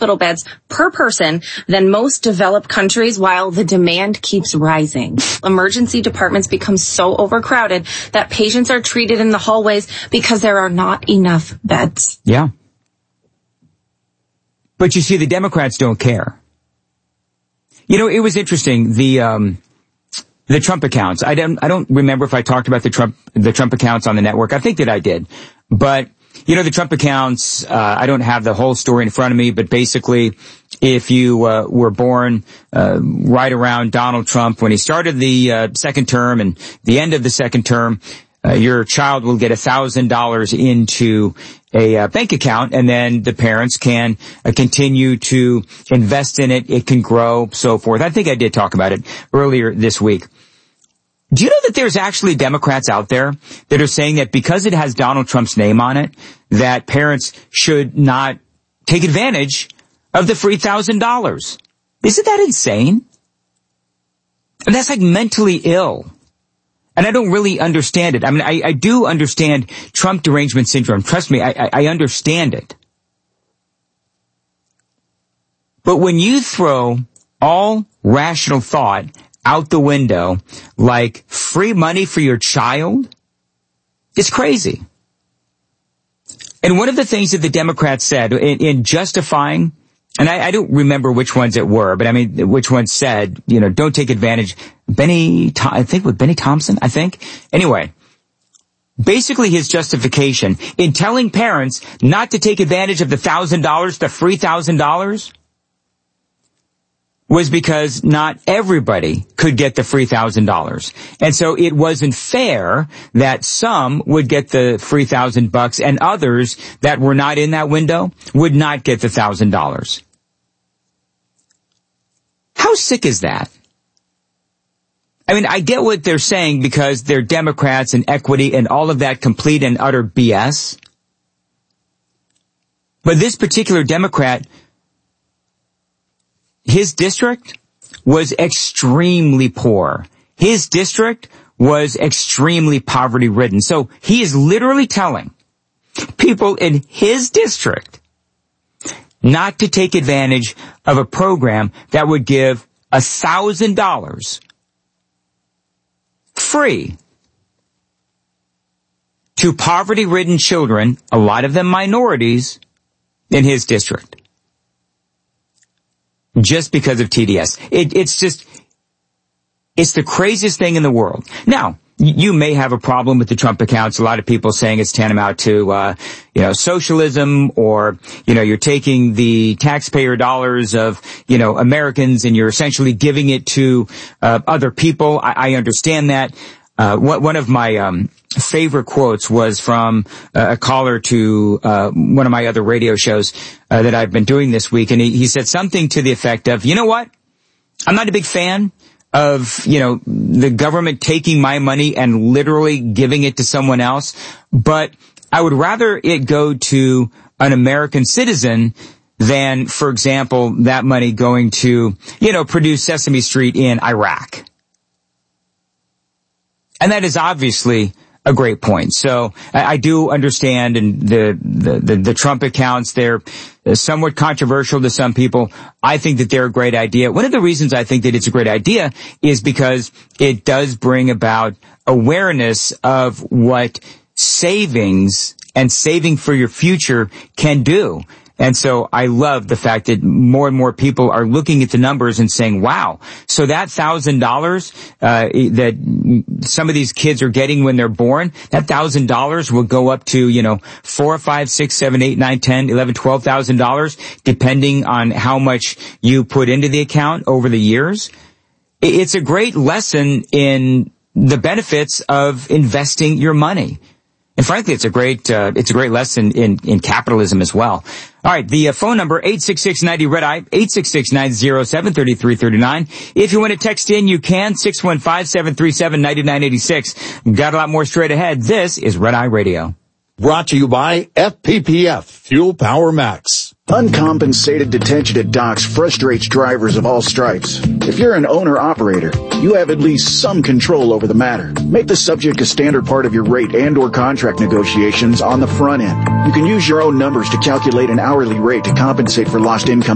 hospital beds per person than most developed countries, while the demand keeps rising. Emergency departments become so overcrowded that patients are treated in the hallways because there are not enough beds. Yeah. But you see, the Democrats don't care. You know, it was interesting, the Trump accounts. I don't remember if I talked about the Trump accounts on the network. I think that I did. But, you know, the Trump accounts, I don't have the whole story in front of me, but basically, if you were born right around Donald Trump when he started the second term and the end of the second term, your child will get $1,000 into a bank account, and then the parents can continue to invest in it. It can grow, so forth. I think I did talk about it earlier this week. Do you know that there's actually Democrats out there that are saying that because it has Donald Trump's name on it, that parents should not take advantage of the free $1,000? Isn't that insane? And that's like mentally ill. And I don't really understand it. I mean, I do understand Trump derangement syndrome. Trust me, I understand it. But when you throw all rational thought out the window, like free money for your child, it's crazy. And one of the things that the Democrats said in justifying, and I don't remember which ones it were, but I mean, which ones said, you know, don't take advantage. Benny Thompson, I think. Anyway, basically his justification in telling parents not to take advantage of the $1,000, the free $1,000, was because not everybody could get the free $1,000. And so it wasn't fair that some would get the free $1,000 and others that were not in that window would not get the $1,000. How sick is that? I mean, I get what they're saying because they're Democrats and equity and all of that complete and utter BS. But this particular Democrat, his district was extremely poor. His district was extremely poverty-ridden. So he is literally telling people in his district not to take advantage of a program that would give $1,000 free to poverty-ridden children, a lot of them minorities, in his district. Just because of TDS. It's the craziest thing in the world. Now, you may have a problem with the Trump accounts. A lot of people saying it's tantamount to, socialism, or, you're taking the taxpayer dollars of, Americans and you're essentially giving it to, other people. I understand that. One of my, favorite quotes was from a caller to, one of my other radio shows, that I've been doing this week. And he said something to the effect of, you know what? I'm not a big fan of, the government taking my money and literally giving it to someone else, but I would rather it go to an American citizen than, for example, that money going to, produce Sesame Street in Iraq. And that is obviously a great point. So I do understand, and the Trump accounts, they're somewhat controversial to some people. I think that they're a great idea. One of the reasons I think that it's a great idea is because it does bring about awareness of what savings and saving for your future can do. And so I love the fact that more and more people are looking at the numbers and saying, wow, so that $1,000 that some of these kids are getting when they're born, that $1,000 will go up to, $4, $5, $6, $7, $8, $9, $10, $11, $12,000, depending on how much you put into the account over the years. It's a great lesson in the benefits of investing your money. And frankly, it's a great lesson in capitalism as well. All right. The phone number, 866-90-RED-I, 866-907-3339. If you want to text in, you can, 615-737-9986. Got a lot more straight ahead. This is Red Eye Radio. Brought to you by FPPF, Fuel Power Max. Uncompensated detention at docks frustrates drivers of all stripes. If you're an owner-operator, you have at least some control over the matter. Make the subject a standard part of your rate and or contract negotiations on the front end. You can use your own numbers to calculate an hourly rate to compensate for lost income